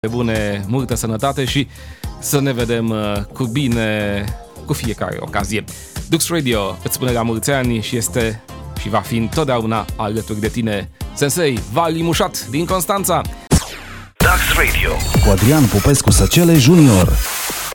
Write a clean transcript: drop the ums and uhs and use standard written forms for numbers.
bune, multă sănătate și să ne vedem cu bine cu fiecare ocazie. Dux Radio îți spune la mulți ani și este și va fi întotdeauna alături de tine Sensei Vali Mușat din Constanța. Dux Radio cu Adrian Popescu Săcele Junior.